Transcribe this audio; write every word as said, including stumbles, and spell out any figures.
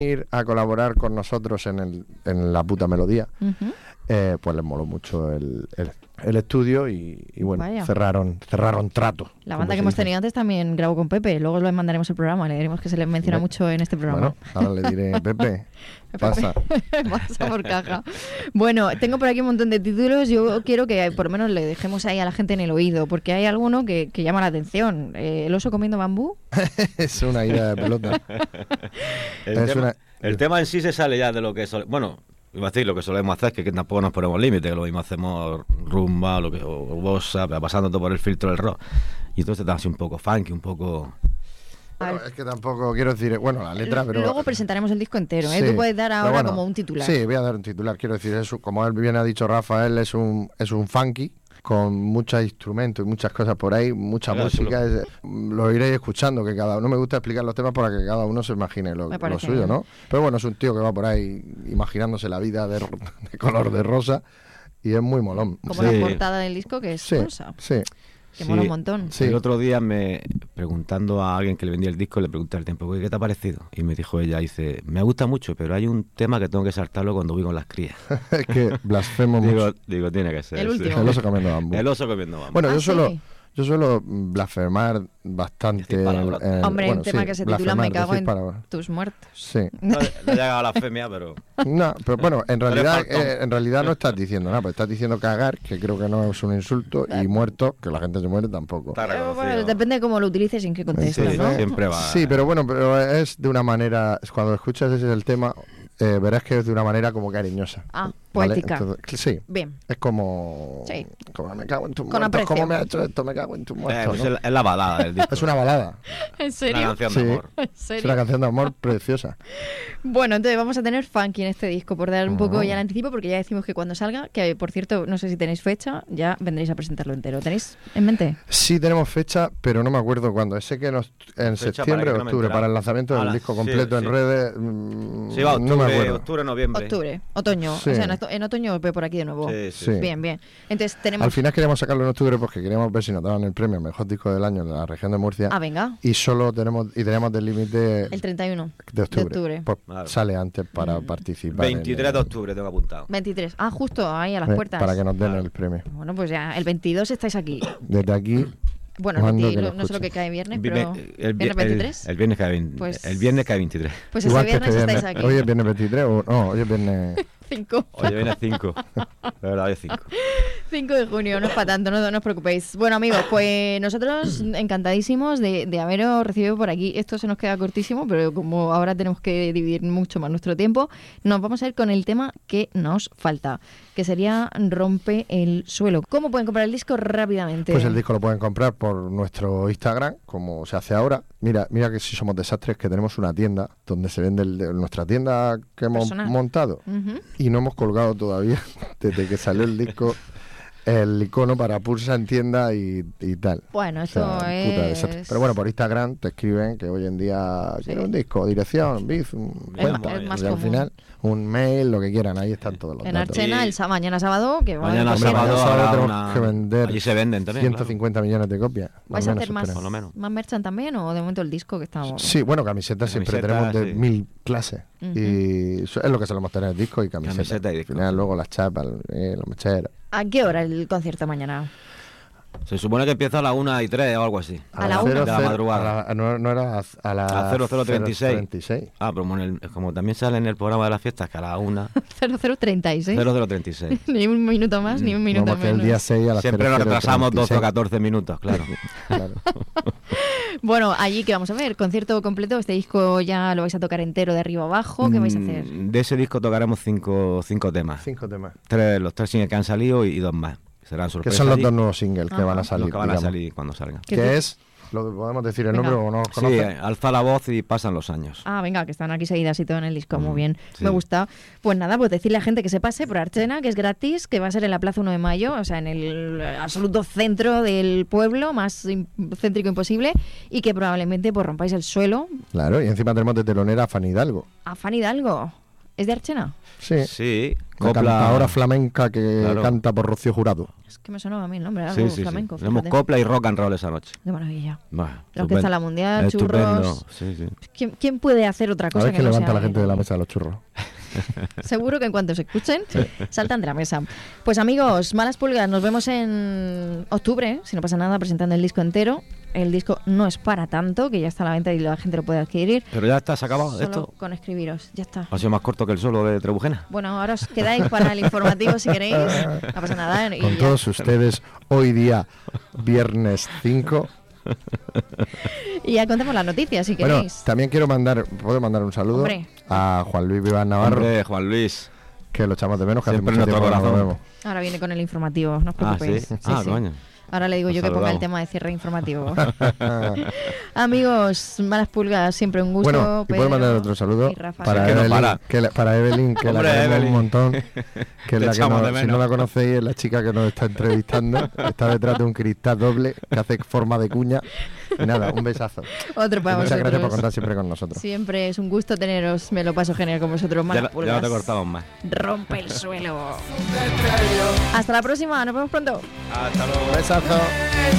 ir a colaborar con nosotros en, el, en La Puta Melodía, uh-huh. eh, pues les moló mucho el, el, el estudio y, y bueno, Vaya. cerraron cerraron trato. La banda que hemos dice. tenido antes también grabó con Pepe, luego les mandaremos el programa, le diremos que se les menciona Me... mucho en este programa. Bueno, ahora le diré, Pepe, pasa. Pasa por caja. Bueno, tengo por aquí un montón de títulos, yo quiero que por lo menos le dejemos ahí a la gente en el oído, porque hay alguno que, que llama la atención. Eh, ¿El oso comiendo bambú? Es una idea de pelota. el, es tema, una... el tema en sí se sale ya de lo que... Sole... Bueno, iba a decir, lo que solemos hacer, que, que tampoco nos ponemos límites, que lo mismo hacemos rumba o, lo que, o bossa, pasando todo por el filtro del rock. Y entonces está así un poco funky, un poco... Bueno, es que tampoco quiero decir, bueno, la letra, pero... Luego presentaremos el disco entero, ¿eh? Sí, tú puedes dar ahora bueno, como un titular. Sí, voy a dar un titular, quiero decir, eso, como él bien ha dicho Rafael, es un, es un funky, con muchos instrumentos y muchas cosas por ahí, mucha claro, música, es, lo iréis escuchando, que cada uno, no me gusta explicar los temas para que cada uno se imagine lo, lo suyo, ¿no? Pero bueno, es un tío que va por ahí imaginándose la vida de, de color de rosa y es muy molón. Como sí. la portada del disco que es sí, rosa. Sí, que sí, mola un montón. Sí. El otro día, me preguntando a alguien que le vendía el disco, le pregunté al tiempo, ¿qué te ha parecido? Y me dijo ella, dice, me gusta mucho, pero hay un tema que tengo que saltarlo cuando voy con las crías. Es que blasfemo digo, mucho. Digo, tiene que ser. El último. El oso comiendo bambú. El oso comiendo bambú. Bueno, ah, yo ¿sí? suelo... Yo suelo blasfemar bastante. En, Hombre, bueno, un tema sí, que se titula Me cago en para... tus muertos. Sí. No, no he llegado a la femia, pero... No, pero bueno, en realidad eh, en realidad no estás diciendo nada, pues estás diciendo cagar, que creo que no es un insulto, y muerto, que la gente se muere tampoco. Pero, bueno, depende de cómo lo utilices y en qué contexto, sí, ¿no? Siempre va. Sí, pero bueno, pero es de una manera, cuando escuchas ese el tema... Eh, verás que es de una manera como cariñosa. Ah, poética. ¿Vale? Entonces, sí. Bien. Es como... Sí. Como me cago en tus Con muertos. aprecio. ¿Cómo me ha hecho esto? Me cago en tus muertos. Eh, pues ¿no? es, es la balada del disco. Es una balada. ¿En serio? Una canción sí. de amor. ¿En serio? Es una canción de amor preciosa. Bueno, entonces vamos a tener funky en este disco, por dar un poco oh. ya el anticipo, porque ya decimos que cuando salga, que por cierto, no sé si tenéis fecha, ya vendréis a presentarlo entero. ¿Tenéis en mente? Sí, tenemos fecha, pero no me acuerdo cuándo. Sé que nos, en fecha septiembre o octubre, no para el lanzamiento del disco completo sí, en sí. redes. Mmm, sí, va, octubre, no me acuerdo. octubre, noviembre. Octubre, otoño. Sí. O sea, en, en otoño veo por aquí de nuevo. Sí, sí. Sí. Bien, bien. Entonces tenemos... Al final queríamos sacarlo en octubre porque queríamos ver si nos daban el premio Mejor Disco del Año en la región de Murcia. Ah, venga. Y solo tenemos y teníamos del límite el treinta y uno de octubre. De octubre. Pues claro. Sale antes para mm. participar. veintitrés el, de octubre tengo apuntado. veintitrés. Ah, justo ahí a las eh, puertas. Para que nos den claro. el premio. Bueno, pues ya, el veintidós estáis aquí. Desde aquí... Bueno, el veinte, no sé lo que cae viernes, pero el, ¿viernes veintitrés? El, el viernes cae veinte, pues, el viernes cae veintitrés. Pues ese viernes, este estáis viernes. aquí. Hoy es viernes veintitrés o no, hoy es viernes cinco. Hoy viene cinco. De verdad, hoy es cinco. cinco de junio, no es para tanto, no, no os preocupéis. Bueno, amigos, pues nosotros encantadísimos de, de haberos recibido por aquí. Esto se nos queda cortísimo, pero como ahora tenemos que dividir mucho más nuestro tiempo, nos vamos a ir con el tema que nos falta, que sería Rompe el Suelo. ¿Cómo pueden comprar el disco rápidamente? Pues el disco lo pueden comprar por nuestro Instagram, como se hace ahora. Mira, mira que si somos desastres, que tenemos una tienda donde se vende el de nuestra tienda que hemos Personal. montado Uh-huh. y no hemos colgado todavía desde que salió el disco el icono para Pulsa en tienda y, y tal. Bueno, esto o sea, puta desastre. es... Pero bueno, por Instagram te escriben que hoy en día sí. quiero un disco, dirección, biz, un, es bueno, más, es más y al común. final un mail, lo que quieran, ahí están todos los En datos. Archena, el sa- mañana sábado, que mañana Hombre, sábado, mañana sábado tenemos una... que vender allí se venden también, ciento cincuenta claro. millones de copias. ¿Vais a hacer más, por lo menos. más merchan también o de momento el disco que estamos? Sí, bueno, camisetas siempre Camiseta, tenemos de sí. mil clases. Uh-huh. Y eso es lo que solemos tener, disco y camiseta. Camiseta y disco. Al final luego las chapas, eh, los mecheros. ¿A qué hora el concierto mañana? Se supone que empieza a las una y tres o algo así. A la una. de la madrugada. A la, no, no era a la A cero cero treinta y seis. treinta y seis. Ah, pero como, en el, como también sale en el programa de las fiestas que a la una. cero cero treinta y seis. cero cero treinta y seis. Ni un minuto más, ni un minuto No, porque menos. el día seis a las Siempre cero nos cero retrasamos treinta y doce seis. o catorce minutos, claro. Claro. Bueno, allí que vamos a ver, concierto completo, este disco ya lo vais a tocar entero de arriba abajo, ¿qué vais a hacer? Mm, De ese disco tocaremos cinco, cinco temas. Cinco temas. Tres, los tres singles que han salido y, y dos más. Serán Que sorpresas. son los allí, dos nuevos singles que Ajá. van a salir. los que van a digamos. salir cuando salgan. ¿Qué Que te- es, lo podemos decir el Venga. nombre o no los Sí, conoces. eh, alza la voz y pasan los años. Ah, venga, que están aquí seguidas y todo en el disco, muy Mm, bien, sí. me gusta. Pues nada, pues decirle a la gente que se pase por Archena, que es gratis, que va a ser en la Plaza uno de Mayo, o sea, en el absoluto centro del pueblo, más im- céntrico imposible, y que probablemente pues rompáis el suelo. Claro, y encima tenemos de telonera a Fan Hidalgo. A Fan Hidalgo. ¿Es de Archena? Sí. Sí. La cantadora flamenca que claro. canta por Rocío Jurado. Es que me sonaba a mí el nombre, algo sí, sí, flamenco. Sí. Tenemos copla y rock and roll esa noche. Qué maravilla. Bueno, la Orquesta La Mundial, estupendo. Churros. Sí, sí. ¿Quién, ¿Quién puede hacer otra cosa? A ver que, que no levanta sea la gente él? de la mesa de los churros. Seguro que en cuanto se escuchen, saltan de la mesa. Pues amigos, Malas Pulgas, nos vemos en octubre, si no pasa nada, presentando el disco entero. El disco no es para tanto, que ya está a la venta y la gente lo puede adquirir. Pero ya está, se ha acabado Solo esto. Con escribiros, ya está. Ha sido más corto que el solo de Trebujena. Bueno, ahora os quedáis para el informativo si queréis. No pasa nada. Y con ya. Todos ustedes, hoy día, viernes cinco. Y ya contemos las noticias si bueno, queréis. También quiero mandar, puedo mandar un saludo Hombre. a Juan Luis Vivas Navarro. Hombre, Juan Luis. Que lo echamos de menos, que siempre hace mucho tiempo corazón. No lo vemos. Ahora viene con el informativo, no os preocupéis. Ah, sí. Sí, ah sí. coño. Ahora le digo Nos yo que ponga saludamos. el tema de cierre informativo. Amigos, Malas Pulgas, siempre un gusto. Bueno, y Pedro puedo mandar otro saludo y Rafa. para, Sí, que no Evelyn, para. que la, para Evelyn, que Hombre, la queremos Evelyn. un montón. Que es Te la que echamos nos- de si no menos. la conocéis, es la chica que nos está entrevistando. Está detrás de un cristal doble que hace forma de cuña. Y nada, un besazo. Otro para Muchas vosotros. gracias por contar siempre con nosotros. Siempre es un gusto teneros, me lo paso genial con vosotros. Ya, Malas no- ya Pulgas. no te cortamos más. Rompe el suelo. Hasta la próxima, nos vemos pronto. Hasta luego. Un besazo.